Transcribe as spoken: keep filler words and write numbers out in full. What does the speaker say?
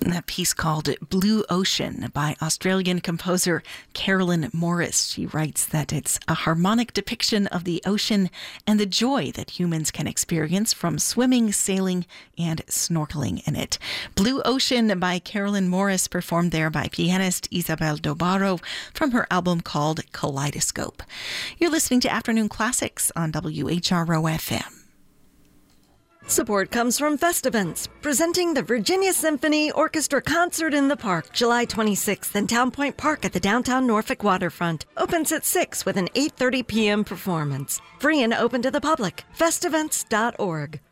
A piece called Blue Ocean by Australian composer Carolyn Morris. She writes that it's a harmonic depiction of the ocean and the joy that humans can experience from swimming, sailing, and snorkeling in it. Blue Ocean by Carolyn Morris, performed there by pianist Isabel Dobaro from her album called Kaleidoscope. You're listening to Afternoon Classics on W H R O F M. Support comes from Festivents, presenting the Virginia Symphony Orchestra Concert in the Park, July twenty-sixth in Town Point Park at the downtown Norfolk waterfront. Opens at six with an eight thirty p.m. performance. Free and open to the public. Festivents dot org.